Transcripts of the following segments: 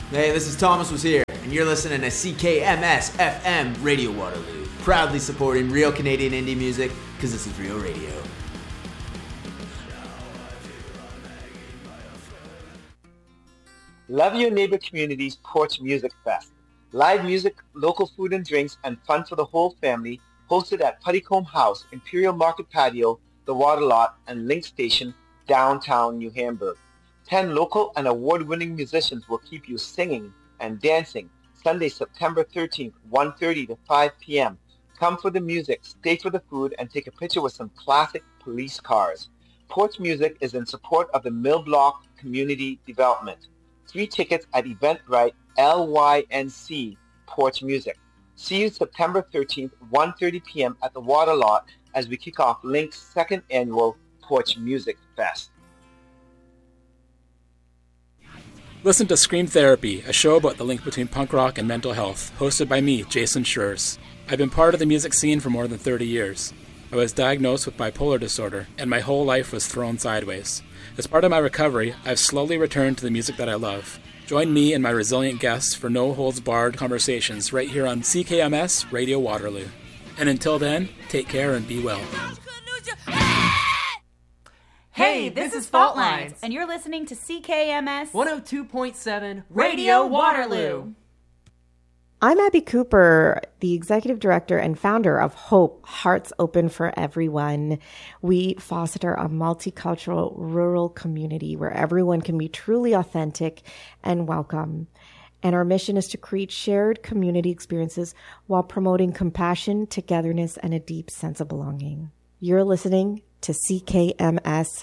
Hey, this is Thomas Was Here, and you're listening to CKMS FM Radio Waterloo, proudly supporting real Canadian indie music, because this is real radio. Love Your Neighbor Community's Porch Music Fest. Live music, local food and drinks, and fun for the whole family, hosted at Puttycombe House, Imperial Market Patio, The Water Lot, and Link Station, downtown New Hamburg. 10 local and award-winning musicians will keep you singing and dancing. Sunday, September 13th, 1:30 to 5 p.m. Come for the music, stay for the food, and take a picture with some classic police cars. Porch Music is in support of the Mill Block Community Development. 3 tickets at Eventbrite LYNC Porch Music. See you September 13th, 1:30 p.m. at the Water Lot as we kick off Link's second annual Porch Music Fest. Listen to Scream Therapy, a show about the link between punk rock and mental health, hosted by me, Jason Schurz. I've been part of the music scene for more than 30 years. I was diagnosed with bipolar disorder, and my whole life was thrown sideways. As part of my recovery, I've slowly returned to the music that I love. Join me and my resilient guests for no-holds-barred conversations right here on CKMS Radio Waterloo. And until then, take care and be well. Hey, this is Fault Lines, and you're listening to CKMS 102.7 Radio Waterloo. I'm Abby Cooper, the executive director and founder of Hope, Hearts Open for Everyone. We foster a multicultural rural community where everyone can be truly authentic and welcome. And our mission is to create shared community experiences while promoting compassion, togetherness, and a deep sense of belonging. You're listening to CKMS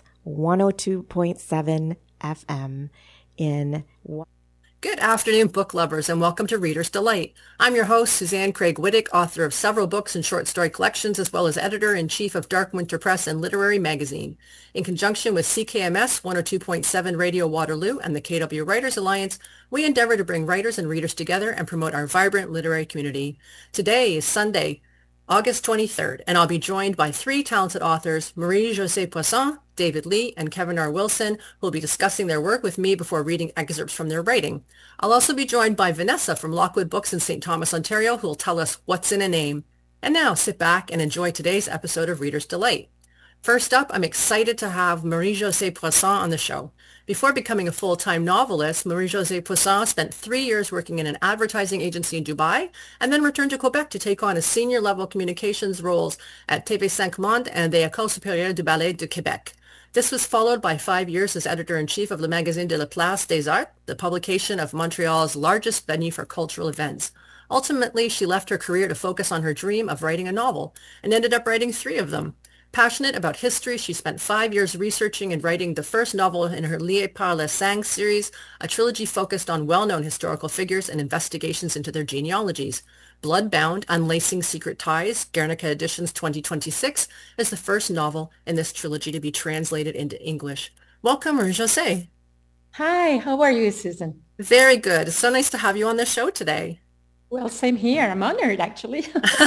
102.7 FM in... Good afternoon, book lovers, and welcome to Reader's Delight. I'm your host, Suzanne Craig Wittick, author of several books and short story collections, as well as editor-in-chief of Dark Winter Press and Literary Magazine. In conjunction with CKMS 102.7 Radio Waterloo and the KW Writers Alliance, we endeavor to bring writers and readers together and promote our vibrant literary community. Today is Sunday, August 23rd, and I'll be joined by 3 talented authors, Marie-Josée Poisson, David Lee, and Kevin R. Wilson, who will be discussing their work with me before reading excerpts from their writing. I'll also be joined by Vanessa from Lockwood Books in St. Thomas, Ontario, who will tell us what's in a name. And now, sit back and enjoy today's episode of Reader's Delight. First up, I'm excited to have Marie-Josée Poisson on the show. Before becoming a full-time novelist, Marie-Josée Poisson spent 3 years working in an advertising agency in Dubai and then returned to Quebec to take on a senior-level communications roles at TV5 Monde and the École supérieure du ballet de Québec. This was followed by 5 years as editor-in-chief of Le Magazine de la Place des Arts, the publication of Montreal's largest venue for cultural events. Ultimately, she left her career to focus on her dream of writing a novel and ended up writing 3 of them. Passionate about history, she spent 5 years researching and writing the first novel in her Lié par le Sang series, a trilogy focused on well-known historical figures and investigations into their genealogies. Bloodbound, Unlacing Secret Ties, Guernica Editions 2026, is the first novel in this trilogy to be translated into English. Welcome, Marie-Josée. Hi, how are you, Susan? Very good. It's so nice to have you on the show today. Well, same here. I'm honored, actually.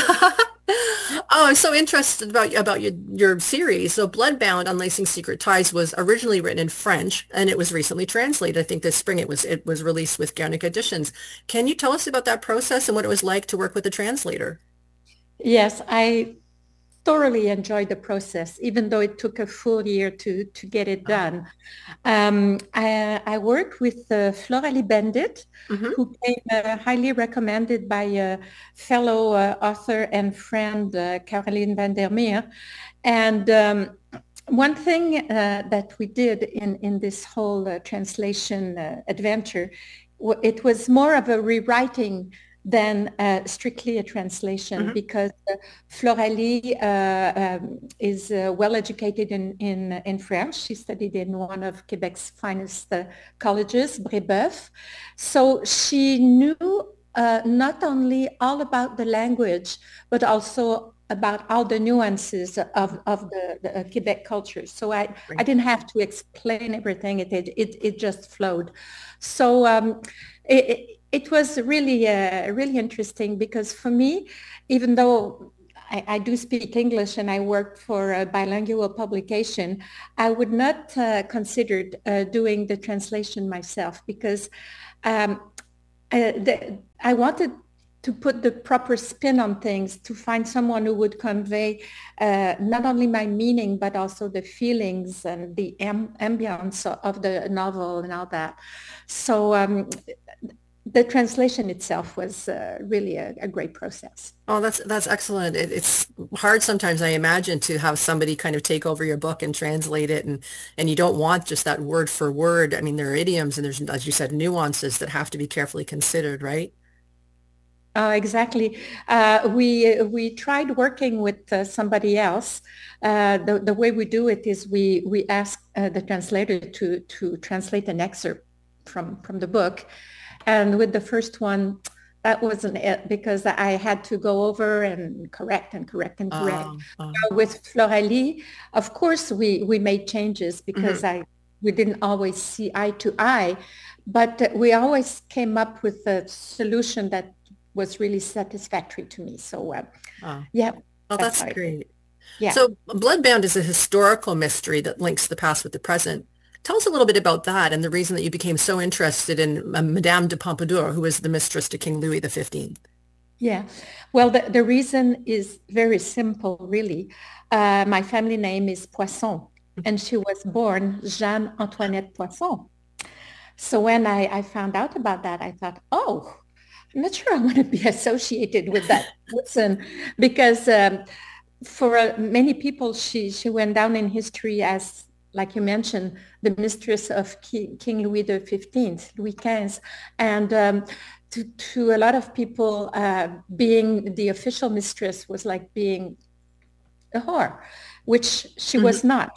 Oh, I'm so interested about your series. So Bloodbound, Unlacing Secret Ties was originally written in French, and it was recently translated. I think this spring it was released with Guernica Editions. Can you tell us about that process and what it was like to work with a translator? Yes, I thoroughly enjoyed the process, even though it took a full year to get it done. I worked with Floralie Bendit, who came highly recommended by a fellow author and friend, Caroline van der Meer. And one thing that we did in this whole translation adventure, it was more of a rewriting than strictly a translation, because Floralie is well educated in French. She studied in one of Quebec's finest colleges, Brébeuf. So she knew not only all about the language, but also about all the nuances of the Quebec culture. So I didn't have to explain everything. It just flowed. So it was really interesting, because for me, even though I do speak English and I work for a bilingual publication, I would not consider doing the translation myself, because I wanted to put the proper spin on things, to find someone who would convey not only my meaning, but also the feelings and the ambience of the novel and all that. So the translation itself was really a great process. Oh, that's excellent. It's hard sometimes, I imagine, to have somebody kind of take over your book and translate it, and you don't want just that word for word. I mean, there are idioms and there's, as you said, nuances that have to be carefully considered, right? Exactly. We tried working with somebody else. The way we do it is we ask the translator to translate an excerpt from the book. And with the first one, that wasn't it, because I had to go over and correct. With Floralie, of course, we made changes because we didn't always see eye to eye, but we always came up with a solution that was really satisfactory to me. So, yeah. Oh, that's great. Yeah. So Bloodbound is a historical mystery that links the past with the present. Tell us a little bit about that and the reason that you became so interested in Madame de Pompadour, who was the mistress to King Louis XV. Yeah. Well, the reason is very simple, really. My family name is Poisson, and she was born Jeanne Antoinette Poisson. So when I found out about that, I thought, oh, I'm not sure I want to be associated with that person, because for many people, she went down in history as, like you mentioned, the mistress of King Louis XV, Louis XV. And to a lot of people, being the official mistress was like being a whore, which she was not.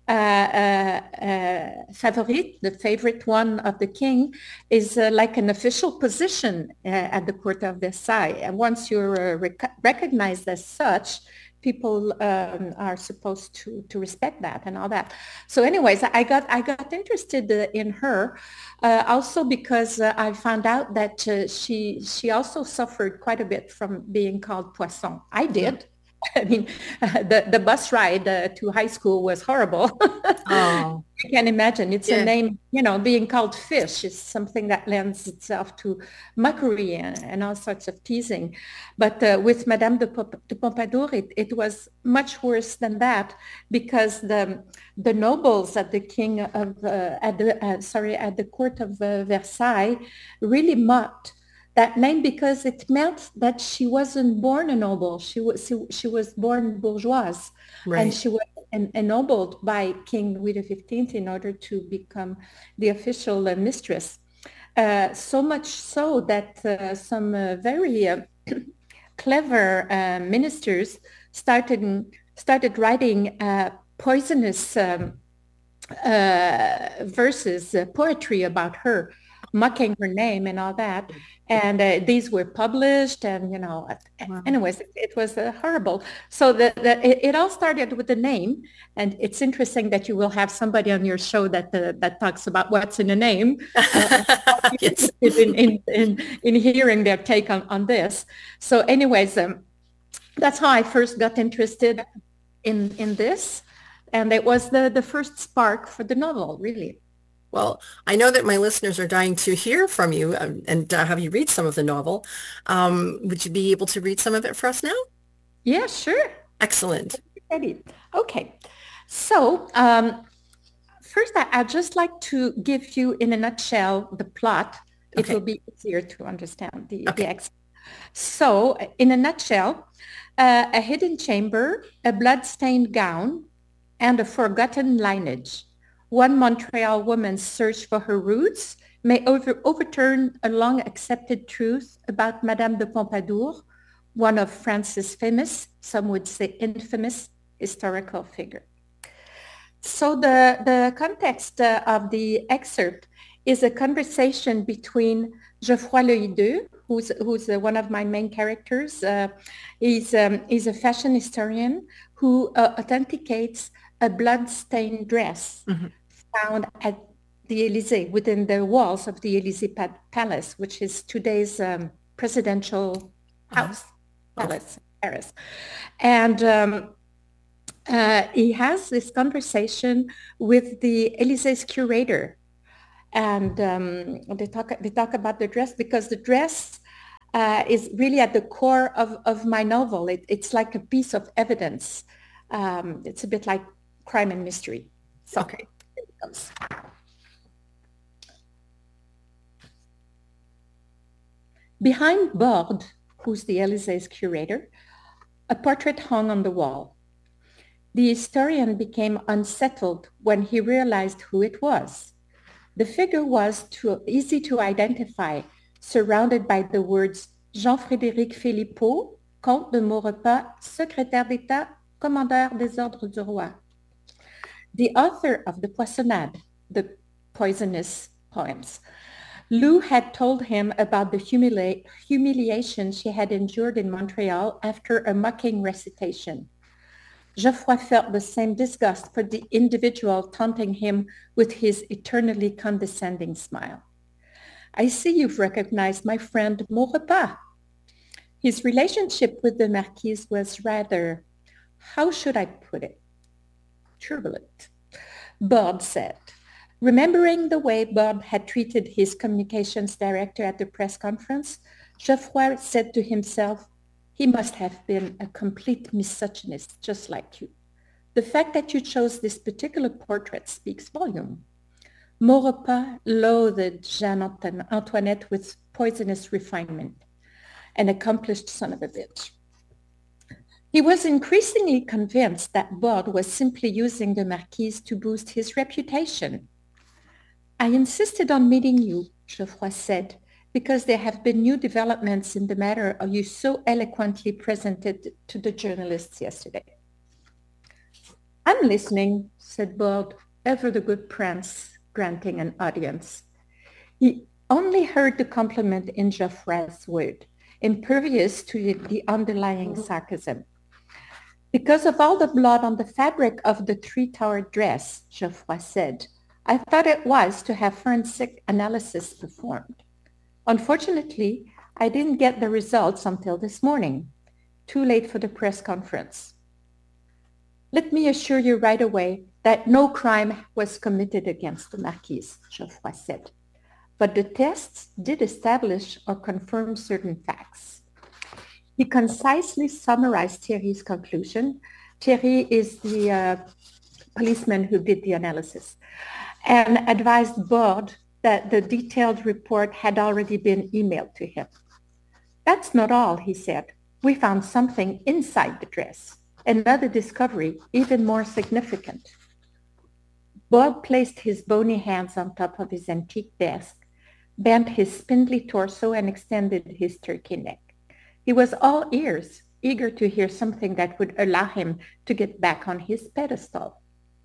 Favorite, the favorite one of the king, is like an official position at the court of Versailles. And once you're recognized as such, people are supposed to respect that and all that. So anyways, I got interested in her also because I found out that she also suffered quite a bit from being called Poisson. I did. I mean, the bus ride to high school was horrible. Oh. I can imagine. It's a name, being called fish is something that lends itself to mockery and all sorts of teasing. But with Madame de Pompadour, it was much worse than that, because the nobles at the at the court of Versailles really mocked that name, because it meant that she wasn't born a noble. She was born bourgeoise, right. And she was ennobled by King Louis XV in order to become the official mistress. So much so that some very clever ministers started writing poisonous verses, poetry about her, mocking her name and all that. And these were published, and wow. Anyways, it was horrible. So it all started with the name, and it's interesting that you will have somebody on your show that talks about what's in a name. Yes. in hearing their take on this. So anyways, that's how I first got interested in this, and it was the first spark for the novel, really. Well, I know that my listeners are dying to hear from you and have you read some of the novel. Would you be able to read some of it for us now? Yeah, sure. Excellent. Ready. Okay. So first, I'd just like to give you in a nutshell the plot. It will be easier to understand the excerpt. So in a nutshell, a hidden chamber, a blood-stained gown, and a forgotten lineage. One Montreal woman's search for her roots may overturn a long-accepted truth about Madame de Pompadour, one of France's famous, some would say infamous, historical figure. So the context of the excerpt is a conversation between Geoffroy Le Hideux, who's one of my main characters. He's a fashion historian who authenticates a blood-stained dress found at the Élysée, within the walls of the Élysée Palace, which is today's presidential palace in Paris. And he has this conversation with the Élysée's curator. And they talk about the dress because the dress is really at the core of my novel. It's like a piece of evidence. It's a bit like crime and mystery. So, okay. Here it comes. Behind Borde, who's the Élysées curator, a portrait hung on the wall. The historian became unsettled when he realized who it was. The figure was too easy to identify, surrounded by the words Jean-Frédéric Philippot, Comte de Maurepas, Secrétaire d'État, Commandeur des Ordres du Roi. The author of the Poissonnade, the poisonous poems. Lou had told him about the humiliation she had endured in Montreal after a mocking recitation. Geoffroy felt the same disgust for the individual taunting him with his eternally condescending smile. I see you've recognized my friend Maurepas. His relationship with the Marquise was rather, how should I put it, turbulent. Borde said, remembering the way Borde had treated his communications director at the press conference, Geoffroy said to himself, he must have been a complete misogynist, just like you. The fact that you chose this particular portrait speaks volume. Maurepas loathed Jeanne Antoinette with poisonous refinement, an accomplished son of a bitch. He was increasingly convinced that Borde was simply using the Marquise to boost his reputation. I insisted on meeting you, Geoffroy said, because there have been new developments in the matter you so eloquently presented to the journalists yesterday. I'm listening, said Borde, ever the good prince, granting an audience. He only heard the compliment in Geoffroy's word, impervious to the underlying sarcasm. Because of all the blood on the fabric of the three-towered dress, Geoffroy said, I thought it wise to have forensic analysis performed. Unfortunately, I didn't get the results until this morning, too late for the press conference. Let me assure you right away that no crime was committed against the Marquise, Geoffroy said. But the tests did establish or confirm certain facts. He concisely summarized Thierry's conclusion. Thierry is the policeman who did the analysis, and advised Borde that the detailed report had already been emailed to him. That's not all, he said. We found something inside the dress, another discovery even more significant. Borde placed his bony hands on top of his antique desk, bent his spindly torso, and extended his turkey neck. He was all ears, eager to hear something that would allow him to get back on his pedestal.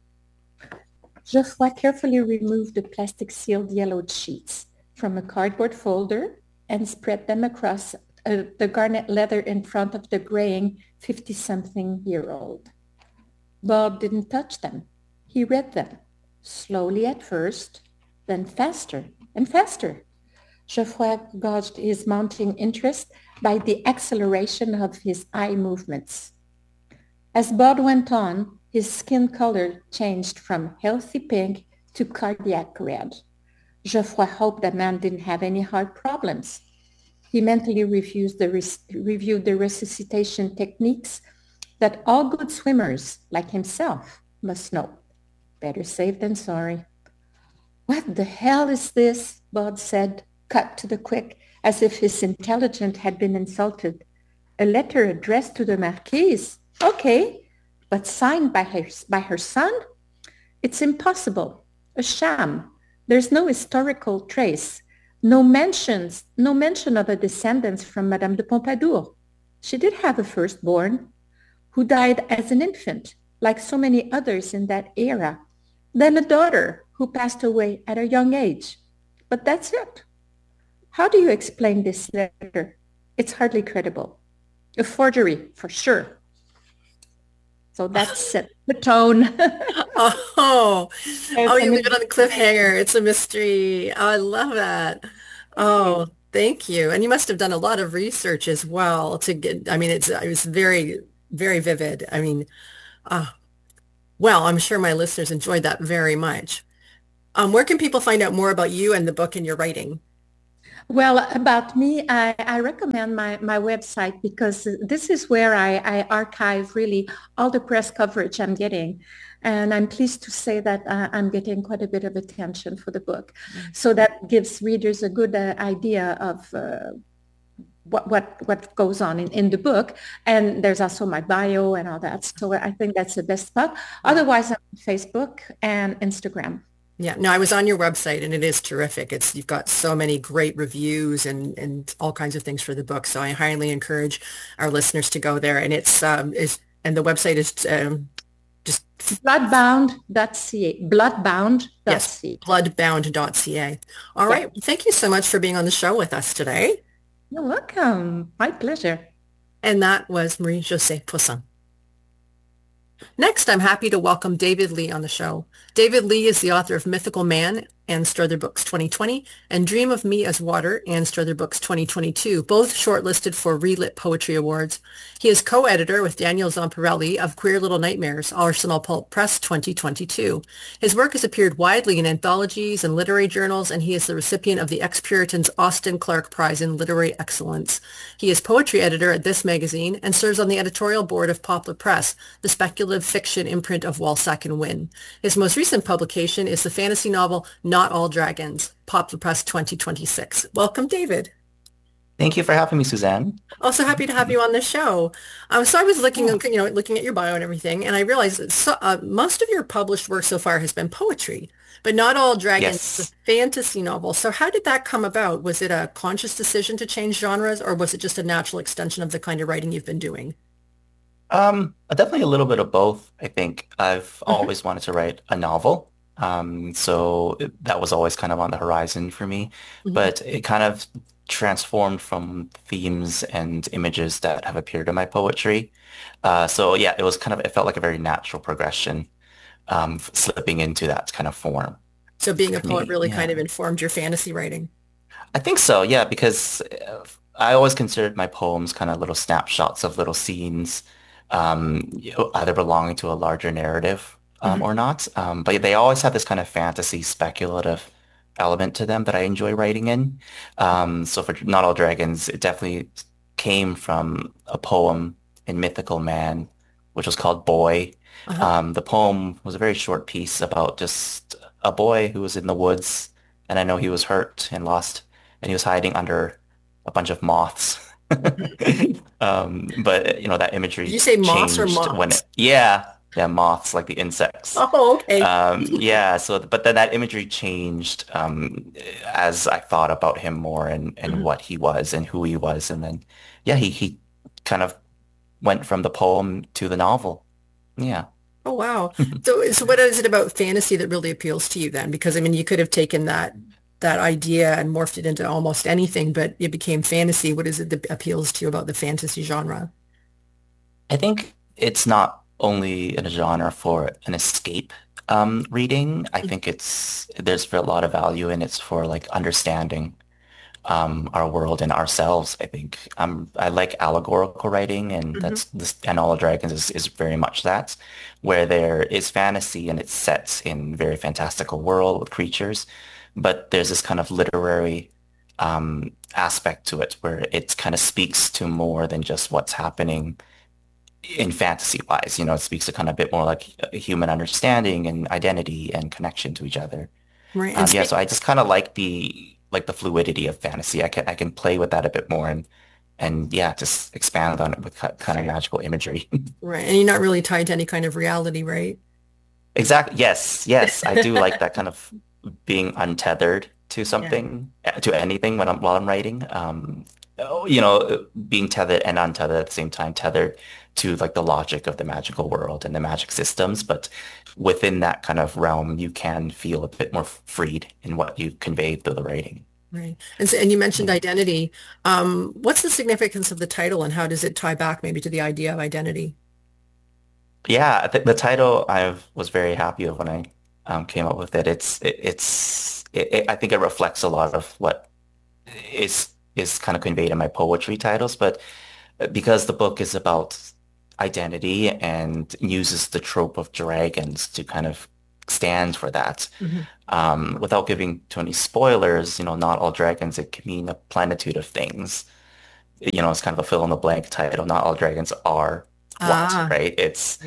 Geoffroy carefully removed the plastic-sealed yellowed sheets from a cardboard folder and spread them across the garnet leather in front of the graying 50-something-year-old. Borde didn't touch them. He read them, slowly at first, then faster and faster. Geoffroy gauged his mounting interest by the acceleration of his eye movements. As Borde went on, his skin color changed from healthy pink to cardiac red. Geoffroy hoped the man didn't have any heart problems. He mentally reviewed the resuscitation techniques that all good swimmers, like himself, must know. Better safe than sorry. What the hell is this? Borde said, cut to the quick, as if his intelligence had been insulted. A letter addressed to the Marquise? Okay, but signed by her son? It's impossible. A sham. There's no historical trace. No mention of a descendant from Madame de Pompadour. She did have a firstborn who died as an infant, like so many others in that era. Then a daughter who passed away at a young age. But that's it. How do you explain this letter? It's hardly credible. A forgery, for sure. So that set the tone. you leave it on the cliffhanger. It's a mystery. Oh, I love that. Oh, thank you. And you must have done a lot of research as well to get, it was very, very vivid. Well, I'm sure my listeners enjoyed that very much. Where can people find out more about you and the book and your writing? Well, about me, I recommend my website because this is where I archive really all the press coverage I'm getting. And I'm pleased to say that I'm getting quite a bit of attention for the book. So that gives readers a good idea of what goes on in the book. And there's also my bio and all that. So I think that's the best part. Otherwise, I'm on Facebook and Instagram. Yeah, no, I was on your website and it is terrific. You've got so many great reviews and all kinds of things for the book. So I highly encourage our listeners to go there. And the website is just bloodbound.ca. Bloodbound.ca. Yes, bloodbound.ca. All right. Well, thank you so much for being on the show with us today. You're welcome. My pleasure. And that was Marie-Josée Poussin. Next, I'm happy to welcome David Lee on the show. David Lee is the author of Mythical Man, Anne Strother Books 2020, and Dream of Me as Water, Anne Strother Books 2022, both shortlisted for Relit Poetry Awards. He is co-editor with Daniel Zamparelli of Queer Little Nightmares, Arsenal Pulp Press 2022. His work has appeared widely in anthologies and literary journals, and he is the recipient of the Ex-Puritans Austin Clarke Prize in Literary Excellence. He is poetry editor at This Magazine and serves on the editorial board of Poplar Press, the speculative fiction imprint of Walsack and Wynne. His most recent publication is the fantasy novel Not All Dragons, Poplar Press 2026. Welcome, David. Thank you for having me, Suzanne. Also happy to have you on the show. So I was looking at your bio and everything, and I realized that most of your published work so far has been poetry, but Not All Dragons is a fantasy novel. So how did that come about? Was it a conscious decision to change genres, or was it just a natural extension of the kind of writing you've been doing? Definitely a little bit of both. I think I've always wanted to write a novel. So that was always kind of on the horizon for me, but it kind of transformed from themes and images that have appeared in my poetry. So yeah, it felt like a very natural progression, slipping into that kind of form. So being a poet really kind of informed your fantasy writing. I think so, yeah, because I always considered my poems kind of little snapshots of little scenes, either belonging to a larger narrative or not. But they always have this kind of fantasy, speculative element to them that I enjoy writing in. So for Not All Dragons, it definitely came from a poem in Mythical Man, which was called Boy. The poem was a very short piece about just a boy who was in the woods, and I know he was hurt and lost, and he was hiding under a bunch of moths. But that imagery Did you say moths or changed moths? Yeah, moths, like the insects. Oh, okay. But then that imagery changed as I thought about him more and what he was and who he was. And then, he kind of went from the poem to the novel. Yeah. Oh, wow. So what is it about fantasy that really appeals to you then? Because, I mean, you could have taken that idea and morphed it into almost anything, but it became fantasy. What is it that appeals to you about the fantasy genre? I think it's not only in a genre for an escape reading. I think there's a lot of value in it for like understanding our world and ourselves. I think I like allegorical writing, and that's this. And All Dragons is very much that, where there is fantasy and it's set in very fantastical world with creatures, but there's this kind of literary aspect to it where it kind of speaks to more than just what's happening in fantasy wise. It speaks to kind of a bit more like a human understanding and identity and connection to each other. Right. So I just kind of like the fluidity of fantasy. I can play with that a bit more and just expand on it with kind of magical imagery. Right. And you're not really tied to any kind of reality, right? Exactly. Yes. I do like that kind of being untethered to something, to anything while I'm writing. Being tethered and untethered at the same time, tethered to like the logic of the magical world and the magic systems. But within that kind of realm, you can feel a bit more freed in what you convey through the writing. Right. And you mentioned identity. What's the significance of the title, and how does it tie back maybe to the idea of identity? Yeah, the title I was very happy with when I came up with it. I think it reflects a lot of what is kind of conveyed in my poetry titles, but because the book is about identity and uses the trope of dragons to kind of stand for that. Without giving too many spoilers, not all dragons, it can mean a plenitude of things. It's kind of a fill in the blank title. Not all dragons are what, right? It's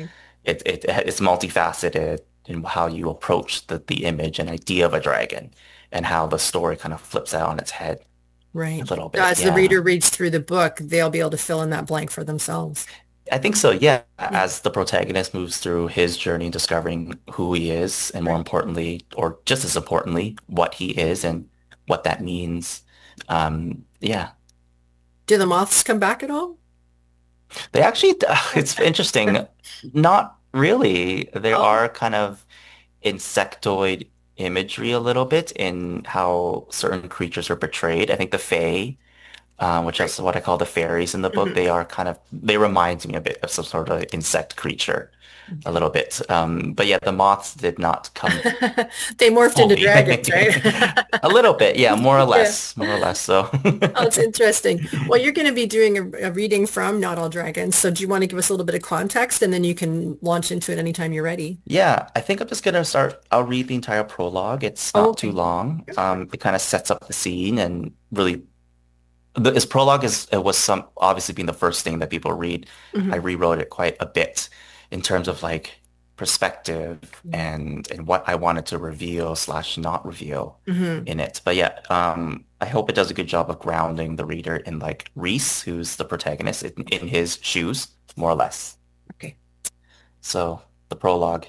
multifaceted in how you approach the image and idea of a dragon, and how the story kind of flips out on its head Right. a little bit. As the Yeah. reader reads through the book, they'll be able to fill in that blank for themselves. I think so, yeah. As the protagonist moves through his journey discovering who he is, and more importantly, or just as importantly, what he is and what that means. Yeah. Do the moths come back at all? They actually, it's interesting. Not really. There are kind of insectoid imagery a little bit in how certain creatures are portrayed. I think the Fae, which is what I call the fairies in the book, they remind me a bit of some sort of insect creature, a little bit. But yeah, the moths did not come. They morphed into fully. dragons, right? A little bit, yeah, more or less so. Oh, it's interesting. Well, you're going to be doing a reading from Not All Dragons. So do you want to give us a little bit of context, and then you can launch into it anytime you're ready? Yeah, I think I'm just gonna start. I'll read the entire prologue. It's not too long. It kind of sets up the scene and really. This prologue was obviously being the first thing that people read. I rewrote it quite a bit in terms of like perspective and what I wanted to reveal / not reveal in it. But yeah, I hope it does a good job of grounding the reader in like Rhys, who's the protagonist, in his shoes, more or less. Okay. So the prologue.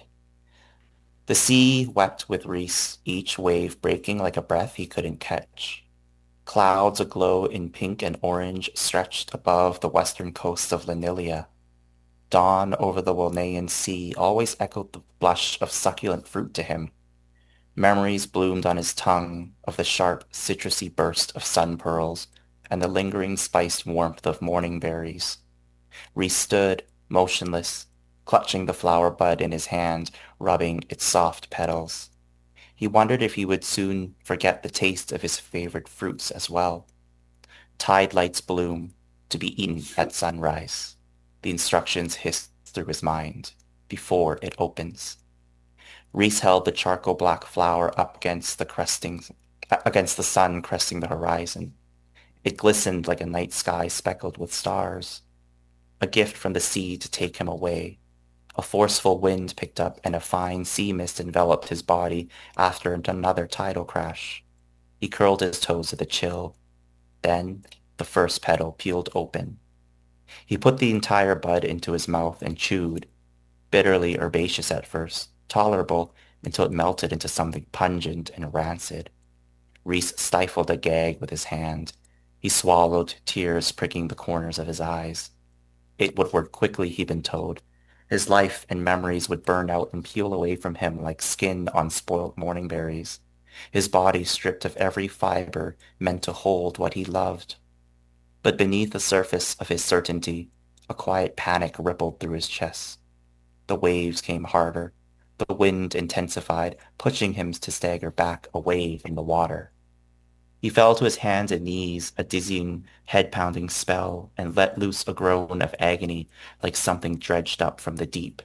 The sea wept with Rhys, each wave breaking like a breath he couldn't catch. Clouds aglow in pink and orange stretched above the western coast of Lanilia. Dawn over the Wolnean Sea always echoed the blush of succulent fruit to him. Memories bloomed on his tongue of the sharp, citrusy burst of sun pearls and the lingering spiced warmth of morning berries. Rhys stood, motionless, clutching the flower bud in his hand, rubbing its soft petals. He wondered if he would soon forget the taste of his favorite fruits as well. Tide lights bloom, to be eaten at sunrise. The instructions hissed through his mind, before it opens. Rhys held the charcoal black flower up against the sun cresting the horizon. It glistened like a night sky speckled with stars. A gift from the sea to take him away. A forceful wind picked up and a fine sea mist enveloped his body after another tidal crash. He curled his toes to the chill. Then the first petal peeled open. He put the entire bud into his mouth and chewed, bitterly herbaceous at first, tolerable until it melted into something pungent and rancid. Rhys stifled a gag with his hand. He swallowed, tears pricking the corners of his eyes. It would work quickly, he'd been told. His life and memories would burn out and peel away from him like skin on spoiled morning berries. His body stripped of every fiber meant to hold what he loved. But beneath the surface of his certainty, a quiet panic rippled through his chest. The waves came harder. The wind intensified, pushing him to stagger back away from the water. He fell to his hands and knees, a dizzying, head-pounding spell, and let loose a groan of agony like something dredged up from the deep.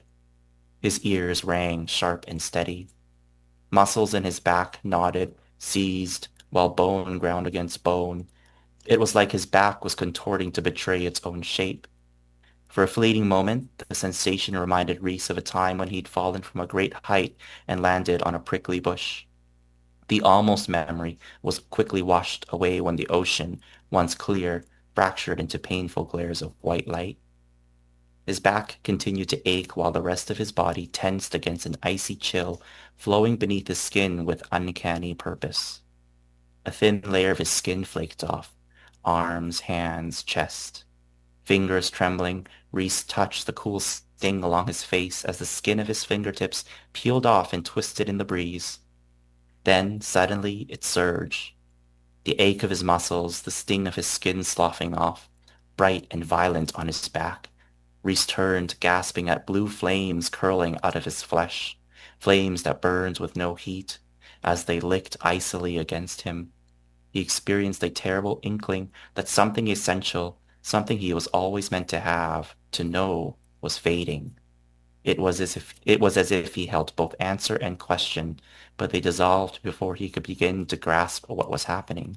His ears rang sharp and steady. Muscles in his back knotted, seized, while bone ground against bone. It was like his back was contorting to betray its own shape. For a fleeting moment, the sensation reminded Rhys of a time when he'd fallen from a great height and landed on a prickly bush. The almost memory was quickly washed away when the ocean, once clear, fractured into painful glares of white light. His back continued to ache while the rest of his body tensed against an icy chill flowing beneath his skin with uncanny purpose. A thin layer of his skin flaked off, arms, hands, chest. Fingers trembling, Rhys touched the cool sting along his face as the skin of his fingertips peeled off and twisted in the breeze. Then, suddenly, it surged. The ache of his muscles, the sting of his skin sloughing off, bright and violent on his back. Rhys turned, gasping at blue flames curling out of his flesh, flames that burned with no heat, as they licked icily against him. He experienced a terrible inkling that something essential, something he was always meant to have, to know, was fading. It was as if he held both answer and question, but they dissolved before he could begin to grasp what was happening.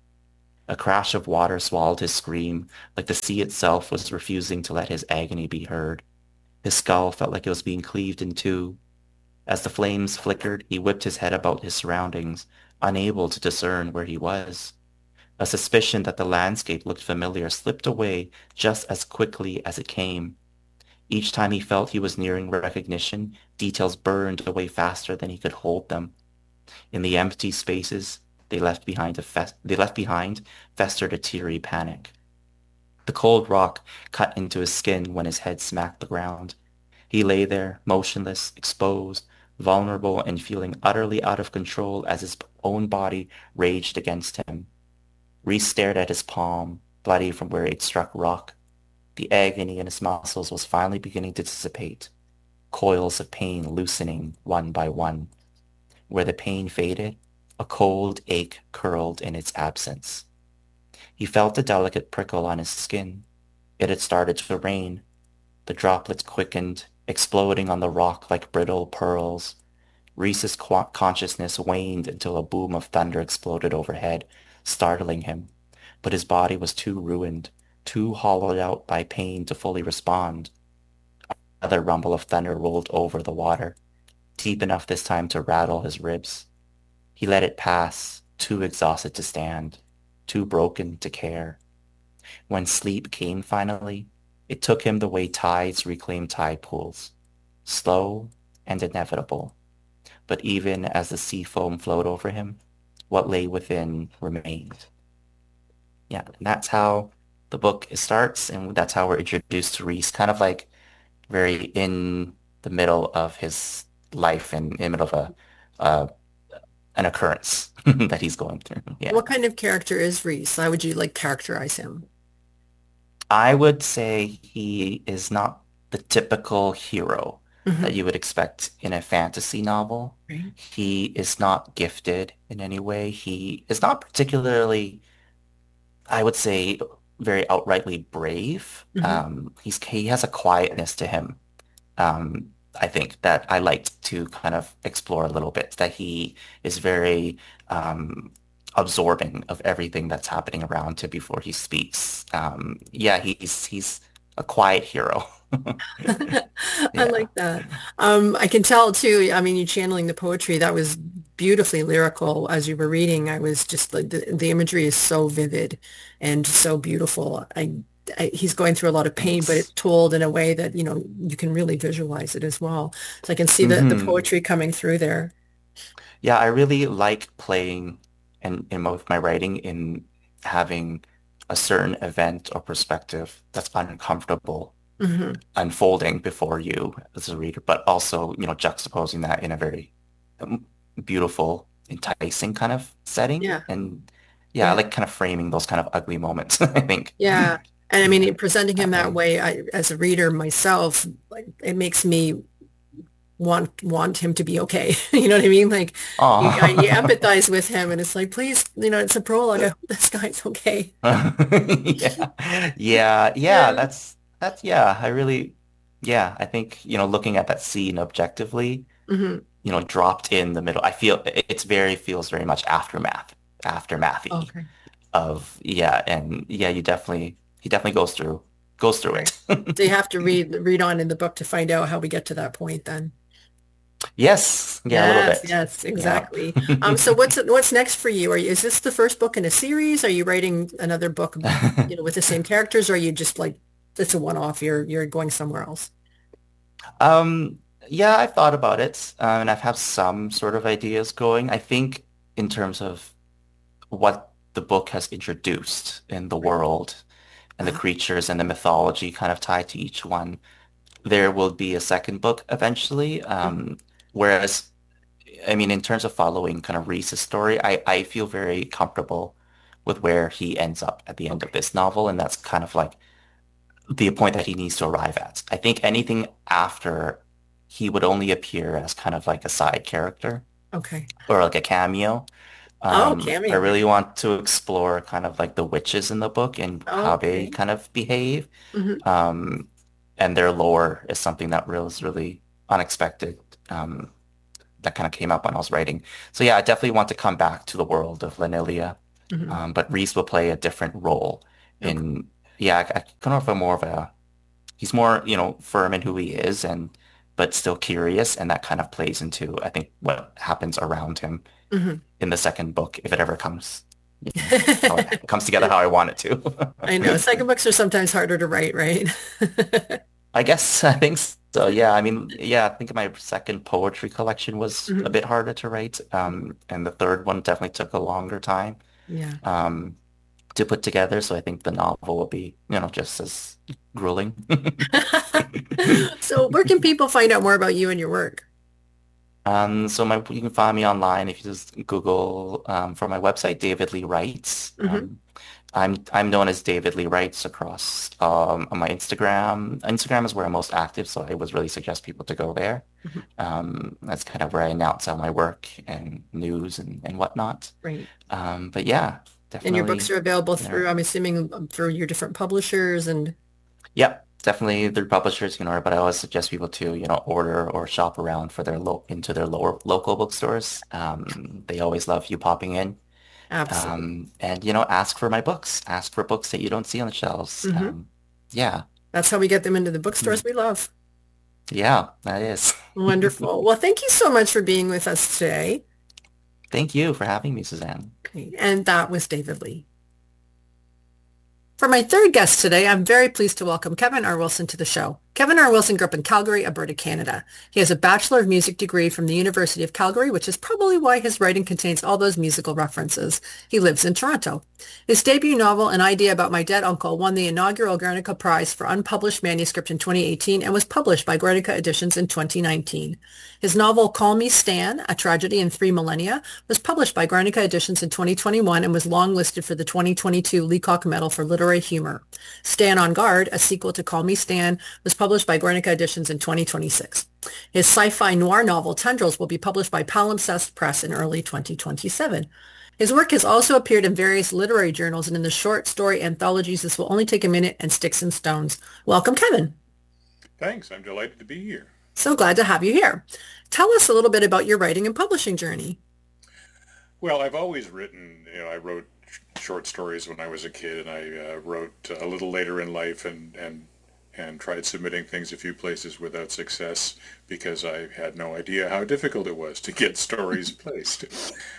A crash of water swallowed his scream, like the sea itself was refusing to let his agony be heard. His skull felt like it was being cleaved in two. As the flames flickered, he whipped his head about his surroundings, unable to discern where he was. A suspicion that the landscape looked familiar slipped away just as quickly as it came. Each time he felt he was nearing recognition, details burned away faster than he could hold them. In the empty spaces they left behind festered a teary panic. The cold rock cut into his skin when his head smacked the ground. He lay there, motionless, exposed, vulnerable, and feeling utterly out of control as his own body raged against him. Reese stared at his palm, bloody from where it struck rock. The agony in his muscles was finally beginning to dissipate, coils of pain loosening one by one. Where the pain faded, a cold ache curled in its absence. He felt a delicate prickle on his skin. It had started to rain. The droplets quickened, exploding on the rock like brittle pearls. Reese's consciousness waned until a boom of thunder exploded overhead, startling him. But his body was too ruined, too hollowed out by pain to fully respond. Another rumble of thunder rolled over the water, deep enough this time to rattle his ribs. He let it pass, too exhausted to stand, too broken to care. When sleep came finally, it took him the way tides reclaim tide pools, slow and inevitable. But even as the sea foam flowed over him, what lay within remained. Yeah, and that's how the book starts, and that's how we're introduced to Reese, kind of like very in the middle of his life and in the middle of an occurrence that he's going through. Yeah. What kind of character is Reese? How would you like characterize him? I would say he is not the typical hero that you would expect in a fantasy novel. Right. He is not gifted in any way. He is not particularly, I would say, very outrightly brave. He has a quietness to him. I think that I liked to kind of explore a little bit, that he is very absorbing of everything that's happening around him before he speaks. He's a quiet hero. I like that. I can tell too, I mean, you channeling the poetry, that was beautifully lyrical as you were reading. I was just like, the imagery is so vivid and so beautiful. He's going through a lot of pain, but it's told in a way that, you can really visualize it as well. So I can see the poetry coming through there. Yeah, I really like playing in both my writing in having a certain event or perspective that's uncomfortable unfolding before you as a reader, but also, juxtaposing that in a very beautiful, enticing kind of setting. Yeah. And I like kind of framing those kind of ugly moments, I think. Yeah. And I mean, presenting him that way, as a reader myself, like, it makes me want him to be okay. You know what I mean? Like, you empathize with him, and it's like, please, it's a prologue. I hope this guy's okay. Yeah. I think, looking at that scene objectively, dropped in the middle, I feel feels very much aftermathy Okay. of, he definitely goes through it. So you have to read on in the book to find out how we get to that point then. Yes. Yeah, a little bit. Yes, exactly. So what's next for you? Is this the first book in a series? Are you writing another book, with the same characters, or are you just like, it's a one-off, you're going somewhere else? Yeah, I've thought about it, and I've had some sort of ideas going. I think in terms of what the book has introduced in the world and the creatures and the mythology kind of tied to each one, there will be a second book eventually. Whereas, I mean, in terms of following kind of Reese's story, I feel very comfortable with where he ends up at the end of this novel, and that's kind of like the point that he needs to arrive at. I think anything after, he would only appear as kind of like a side character. Okay. Or like a cameo. Cameo. I really want to explore kind of like the witches in the book and how they kind of behave. and their lore is something that was really unexpected. That kind of came up when I was writing. So yeah, I definitely want to come back to the world of Lanilia. But Rhys will play a different role in, I kind of feel more of he's more, firm in who he is but still curious. And that kind of plays into, I think, what happens around him in the second book, if it ever comes, how it comes together how I want it to. I know. Second books are sometimes harder to write, right? I think so. Yeah. I mean, I think my second poetry collection was a bit harder to write. And the third one definitely took a longer time to put together. So I think the novel will be, just as grueling. So where can people find out more about you and your work? So you can find me online if you just Google for my website, David Lee Writes. I'm known as David Lee Writes across on my Instagram. Instagram is where I'm most active, so I would really suggest people to go there. That's kind of where I announce all my work and news and whatnot. Right. But yeah, definitely. And your books are available through, I'm assuming, through your different publishers and. Yep. Definitely through publishers, but I always suggest people to, order or shop around for their into their local bookstores. They always love you popping in. Absolutely. And, ask for my books. Ask for books that you don't see on the shelves. Yeah. That's how we get them into the bookstores we love. Yeah, that is. Wonderful. Well, thank you so much for being with us today. Thank you for having me, Suzanne. Great. And that was David Lee. For my third guest today, I'm very pleased to welcome Kevin R. Wilson to the show. Kevin R. Wilson grew up in Calgary, Alberta, Canada. He has a Bachelor of Music degree from the University of Calgary, which is probably why his writing contains all those musical references. He lives in Toronto. His debut novel, An Idea About My Dead Uncle, won the inaugural Guernica Prize for Unpublished Manuscript in 2018 and was published by Guernica Editions in 2019. His novel, Call Me Stan, A Tragedy in 3 Millennia, was published by Guernica Editions in 2021 and was longlisted for the 2022 Leacock Medal for Literary Humor. Stan on Guard, a sequel to Call Me Stan, was published by Guernica Editions in 2026. His sci-fi noir novel, Tendrils, will be published by Palimpsest Press in early 2027. His work has also appeared in various literary journals and in the short story anthologies This Will Only Take a Minute and Sticks and Stones. Welcome, Kevin. Thanks. I'm delighted to be here. So glad to have you here. Tell us a little bit about your writing and publishing journey. Well, I've always written, I wrote short stories when I was a kid, and I wrote a little later in life and tried submitting things a few places without success because I had no idea how difficult it was to get stories placed.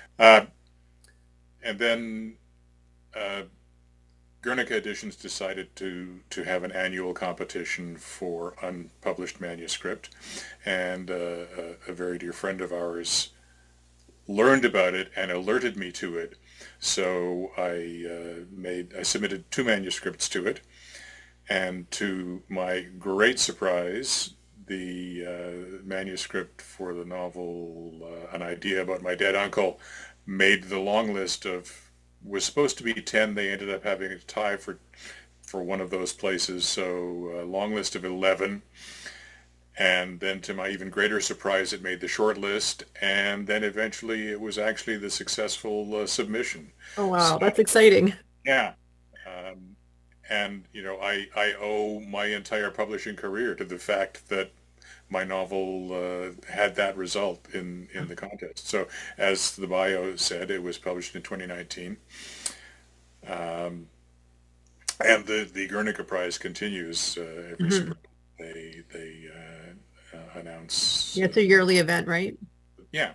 And then Guernica Editions decided to have an annual competition for unpublished manuscript, and a very dear friend of ours learned about it and alerted me to it. So I submitted 2 manuscripts to it, and to my great surprise, the manuscript for the novel An Idea About My Dead Uncle made the long list was supposed to be 10. They ended up having a tie for one of those places, so a long list of 11. And then to my even greater surprise, it made the short list, and then eventually it was actually the successful submission. Oh, wow. So, that's exciting. Yeah. And, I owe my entire publishing career to the fact that my novel had that result in the contest. So as the bio said, it was published in 2019. And the Guernica Prize continues every spring. They announce... Yeah, it's a yearly event, right? Yeah.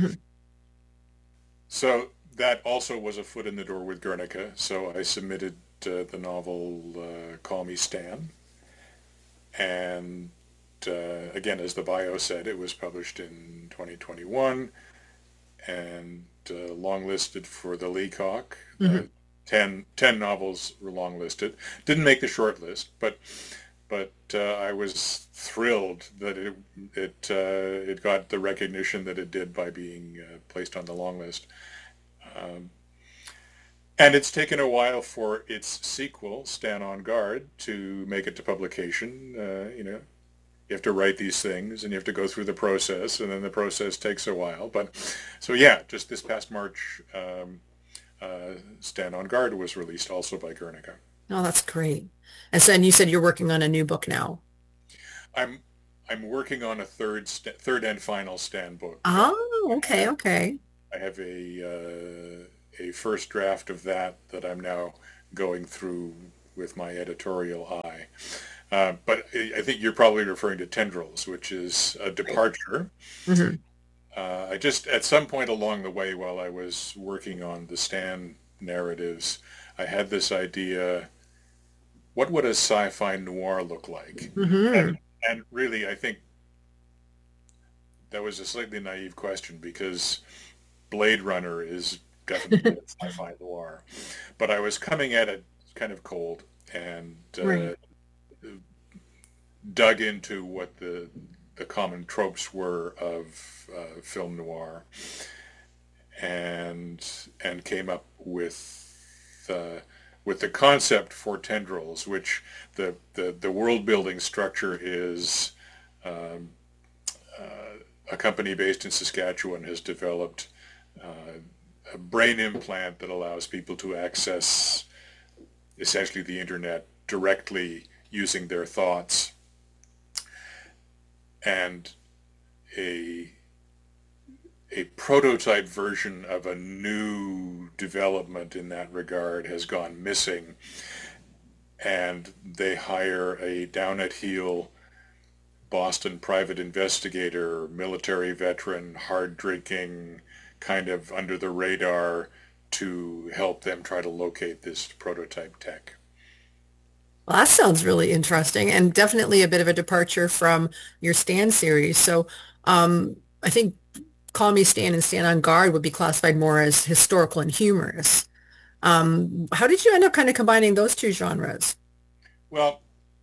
So that also was a foot in the door with Guernica. So I submitted the novel Call Me Stan. And again, as the bio said, it was published in 2021 and longlisted for the Leacock. 10 novels were longlisted. Didn't make the short list, but I was thrilled that it got the recognition that it did by being placed on the long list. And it's taken a while for its sequel, Stan on Guard, to make it to publication. You have to write these things, and you have to go through the process, and then the process takes a while. But so yeah, just this past March, Stan on Guard was released also by Guernica. Oh, that's great. And so, and you said you're working on a new book now. I'm working on a third and final Stan book. Oh, okay, okay. I have a first draft of that I'm now going through with my editorial eye. But I think you're probably referring to Tendrils, which is a departure. Mm-hmm. I just, at some point along the way while I was working on the Stan narratives, I had this idea, what would a sci-fi noir look like? Mm-hmm. And really, I think that was a slightly naive question because Blade Runner is definitely a sci-fi noir. But I was coming at it kind of cold and dug into what the common tropes were of film noir and came up with the concept for Tendrils, which the world building structure is a company based in Saskatchewan has developed a brain implant that allows people to access essentially the internet directly using their thoughts, and a prototype version of a new development in that regard has gone missing, and they hire a down-at-heel Boston private investigator, military veteran, hard-drinking, kind of under the radar, to help them try to locate this prototype tech. Well, that sounds really interesting and definitely a bit of a departure from your Stan series. So I think Call Me Stan and Stan on Guard would be classified more as historical and humorous. How did you end up kind of combining those two genres? Well,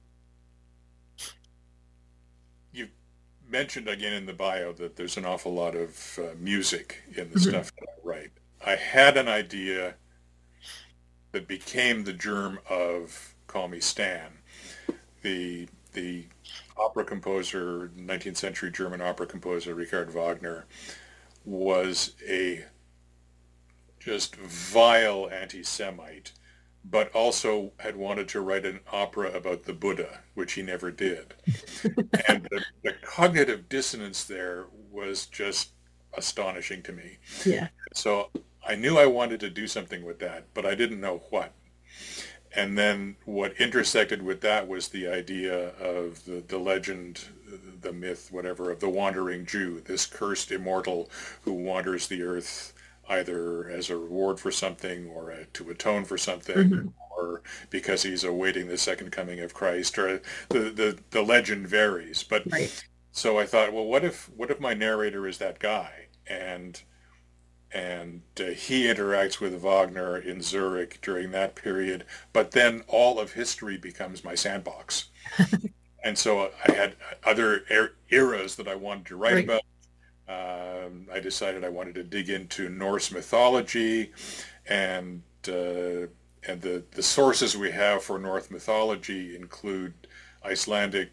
you mentioned again in the bio that there's an awful lot of music in the stuff that I write. I had an idea that became the germ of Call Me Stan. The opera composer, 19th century German opera composer Richard Wagner was a just vile anti-Semite, but also had wanted to write an opera about the Buddha, which he never did. And the cognitive dissonance there was just astonishing to me. Yeah. So I knew I wanted to do something with that, but I didn't know what. And then what intersected with that was the idea of the legend, the myth, whatever, of the wandering Jew, this cursed immortal who wanders the earth either as a reward for something or to atone for something, or because he's awaiting the second coming of Christ, or the legend varies. But so I thought, well, what if my narrator is that guy, and he interacts with Wagner in Zurich during that period, but then all of history becomes my sandbox. And so I had other eras that I wanted to write about. I decided I wanted to dig into Norse mythology, and the sources we have for Norse mythology include Icelandic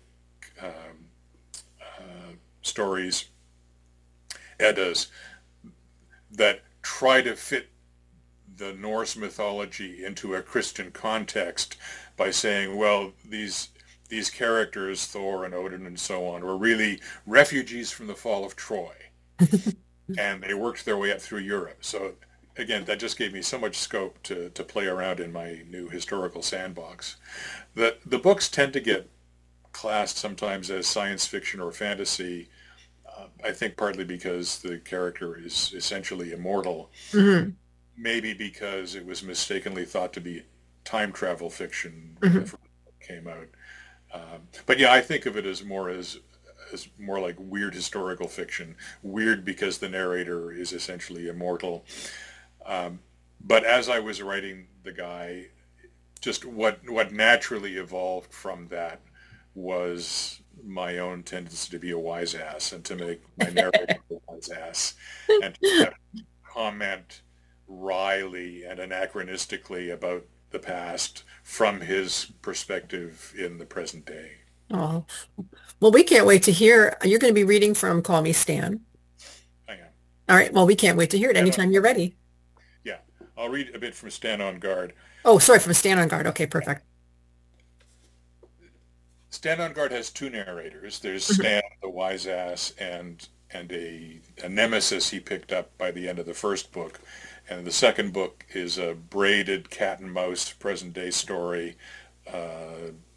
stories, Eddas, that try to fit the Norse mythology into a Christian context by saying, well, these characters, Thor and Odin and so on, were really refugees from the fall of Troy. And they worked their way up through Europe. So again, that just gave me so much scope to play around in my new historical sandbox. The books tend to get classed sometimes as science fiction or fantasy, I think partly because the character is essentially immortal, maybe because it was mistakenly thought to be time travel fiction when the first book came out. But yeah, I think of it as more like weird historical fiction, weird because the narrator is essentially immortal. But as I was writing the guy, just what naturally evolved from that was my own tendency to be a wise ass and to make my narrator a wise ass and to have comment wryly and anachronistically about the past from his perspective in the present day. Oh, well, we can't wait to hear. You're going to be reading from Call Me Stan. I am. All right. Well, we can't wait to hear it anytime you're ready. Yeah. I'll read a bit from Stan on Guard. Oh, sorry, from Stan on Guard. Okay, perfect. Stand on Guard has two narrators. There's Stan, the wise ass, and a nemesis he picked up by the end of the first book. And the second book is a braided cat and mouse present day story